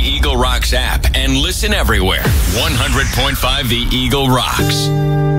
Eagle Rocks app and listen everywhere. 100.5 The Eagle Rocks.